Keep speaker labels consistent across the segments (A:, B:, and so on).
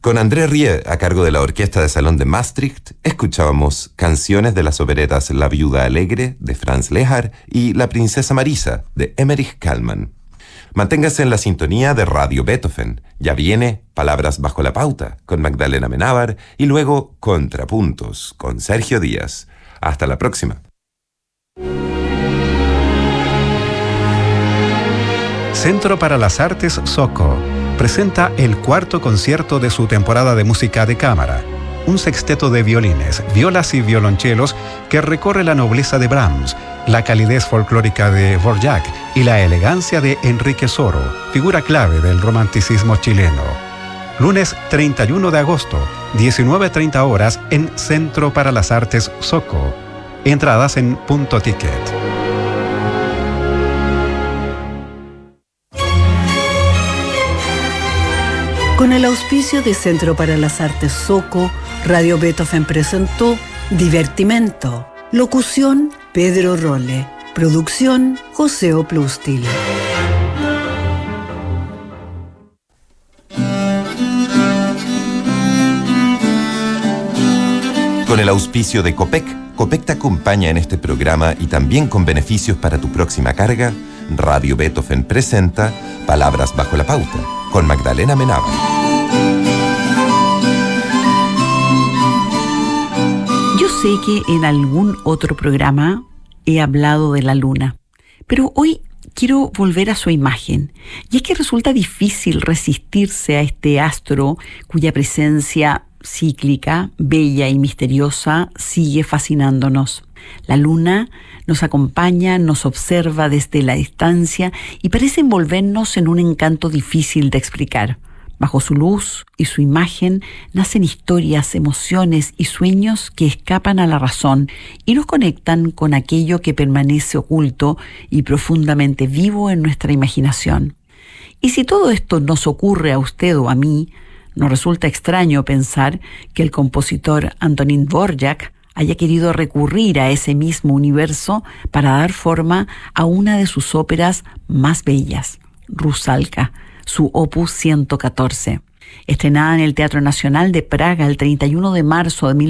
A: Con André Rieu a cargo de la Orquesta de Salón de Maastricht, escuchábamos canciones de las operetas La Viuda Alegre, de Franz Lehár, y La Princesa Marisa, de Emmerich Kallmann. Manténgase en la sintonía de Radio Beethoven. Ya viene Palabras bajo la pauta, con Magdalena Menábar, y luego Contrapuntos, con Sergio Díaz. Hasta la próxima.
B: Centro para las Artes SOCO presenta el cuarto concierto de su temporada de música de cámara, un sexteto de violines, violas y violonchelos que recorre la nobleza de Brahms, la calidez folclórica de Dvorak y la elegancia de Enrique Soro, figura clave del romanticismo chileno. Lunes 31 de agosto, 19:30 horas en Centro para las Artes SOCO. Entradas en Punto Ticket.
C: Con el auspicio de Centro para las Artes SOCO, Radio Beethoven presentó Divertimento. Locución, Pedro Rolle. Producción, José Oplustil.
A: Con el auspicio de Copec, Copec te acompaña en este programa y también con beneficios para tu próxima carga. Radio Beethoven presenta Palabras bajo la pauta, con Magdalena Menábar.
D: Yo sé que en algún otro programa he hablado de la luna, pero hoy quiero volver a su imagen. Y es que resulta difícil resistirse a este astro cuya presencia cíclica, bella y misteriosa sigue fascinándonos. La luna nos acompaña, nos observa desde la distancia y parece envolvernos en un encanto difícil de explicar. Bajo su luz y su imagen nacen historias, emociones y sueños que escapan a la razón y nos conectan con aquello que permanece oculto y profundamente vivo en nuestra imaginación. Y si todo esto nos ocurre a usted o a mí, nos resulta extraño pensar que el compositor Antonín Dvorak haya querido recurrir a ese mismo universo para dar forma a una de sus óperas más bellas, Rusalka, su opus 114. Estrenada en el Teatro Nacional de Praga el 31 de marzo de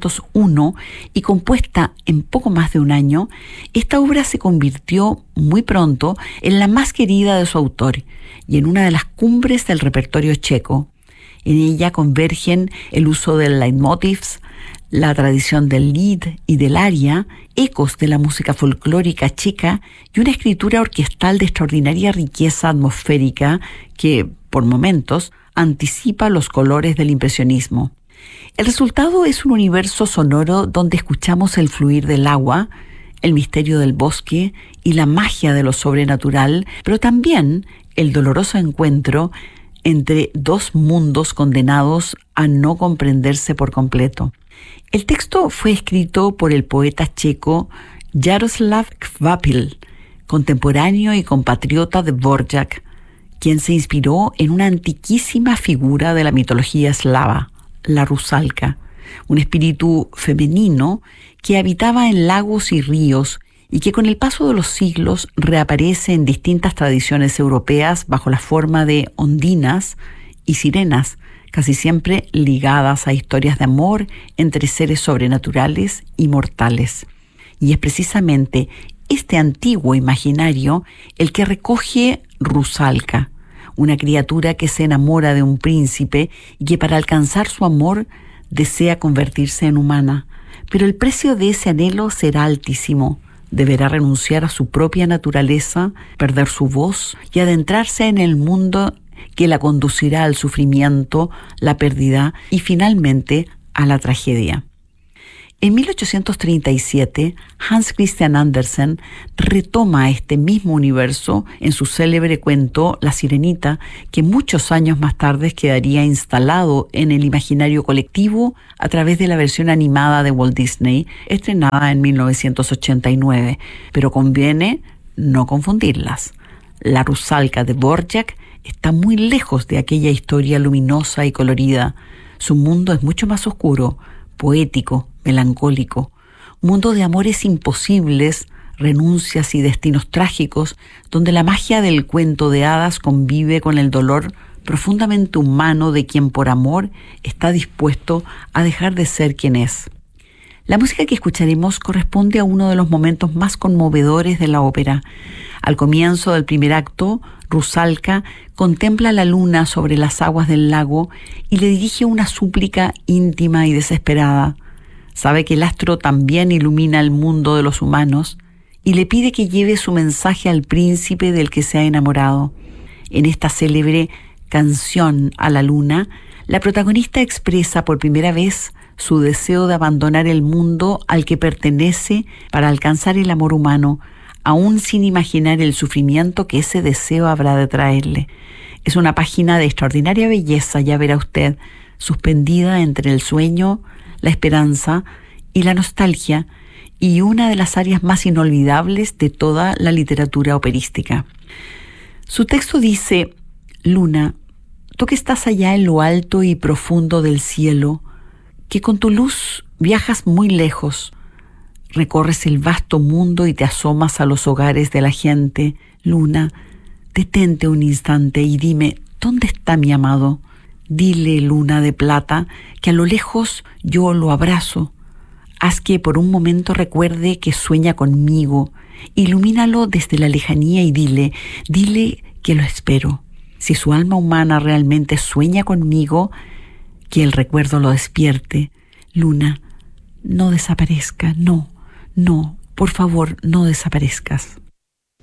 D: 1901 y compuesta en poco más de un año, esta obra se convirtió muy pronto en la más querida de su autor y en una de las cumbres del repertorio checo. En ella convergen el uso del leitmotivs, la tradición del lied y del aria, ecos de la música folclórica checa y una escritura orquestal de extraordinaria riqueza atmosférica que, por momentos, anticipa los colores del impresionismo. El resultado es un universo sonoro donde escuchamos el fluir del agua, el misterio del bosque y la magia de lo sobrenatural, pero también el doloroso encuentro entre dos mundos condenados a no comprenderse por completo. El texto fue escrito por el poeta checo Jaroslav Kvapil, contemporáneo y compatriota de Dvorak, quien se inspiró en una antiquísima figura de la mitología eslava, la Rusalka, un espíritu femenino que habitaba en lagos y ríos y que con el paso de los siglos reaparece en distintas tradiciones europeas bajo la forma de ondinas y sirenas, casi siempre ligadas a historias de amor entre seres sobrenaturales y mortales. Y es precisamente este antiguo imaginario el que recoge Rusalka, una criatura que se enamora de un príncipe y que para alcanzar su amor desea convertirse en humana. Pero el precio de ese anhelo será altísimo. Deberá renunciar a su propia naturaleza, perder su voz y adentrarse en el mundo que la conducirá al sufrimiento, la pérdida y finalmente a la tragedia. En 1837, Hans Christian Andersen retoma este mismo universo en su célebre cuento La Sirenita, que muchos años más tarde quedaría instalado en el imaginario colectivo a través de la versión animada de Walt Disney, estrenada en 1989. Pero conviene no confundirlas. La Rusalka de Dvorak está muy lejos de aquella historia luminosa y colorida. Su mundo es mucho más oscuro, poético, melancólico, un mundo de amores imposibles, renuncias y destinos trágicos, donde la magia del cuento de hadas convive con el dolor profundamente humano de quien por amor está dispuesto a dejar de ser quien es. La música que escucharemos corresponde a uno de los momentos más conmovedores de la ópera. Al comienzo del primer acto, Rusalka contempla la luna sobre las aguas del lago y le dirige una súplica íntima y desesperada. Sabe que el astro también ilumina el mundo de los humanos y le pide que lleve su mensaje al príncipe del que se ha enamorado. En esta célebre canción a la luna, la protagonista expresa por primera vez su deseo de abandonar el mundo al que pertenece para alcanzar el amor humano, aún sin imaginar el sufrimiento que ese deseo habrá de traerle. Es una página de extraordinaria belleza, ya verá usted, suspendida entre el sueño, la esperanza y la nostalgia, y una de las áreas más inolvidables de toda la literatura operística. Su texto dice: Luna, tú que estás allá en lo alto y profundo del cielo, que con tu luz viajas muy lejos, recorres el vasto mundo y te asomas a los hogares de la gente. Luna, detente un instante y dime, ¿dónde está mi amado? Dile, luna de plata, que a lo lejos yo lo abrazo. Haz que por un momento recuerde que sueña conmigo. Ilumínalo desde la lejanía y dile que lo espero. Si su alma humana realmente sueña conmigo, que el recuerdo lo despierte. Luna, no desaparezca, no, por favor, no desaparezcas.